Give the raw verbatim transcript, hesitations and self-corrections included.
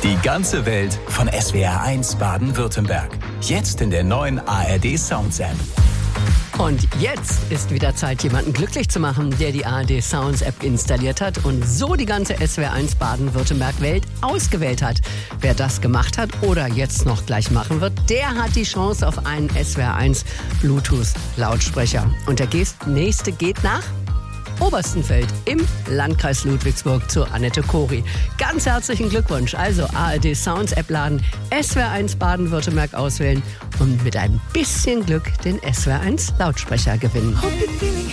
Die ganze Welt von S W R eins Baden-Württemberg. Jetzt in der neuen A R D Sounds App. Und jetzt ist wieder Zeit, jemanden glücklich zu machen, der die A R D Sounds App installiert hat und so die ganze S W R eins Baden-Württemberg-Welt ausgewählt hat. Wer das gemacht hat oder jetzt noch gleich machen wird, der hat die Chance auf einen S W R eins Bluetooth-Lautsprecher. Und der nächste geht nach Oberstenfeld im Landkreis Ludwigsburg zu Annette Kori. Ganz herzlichen Glückwunsch. Also A R D Sounds App laden, S W R eins Baden-Württemberg auswählen und mit ein bisschen Glück den S W R eins Lautsprecher gewinnen. Hope you're feeling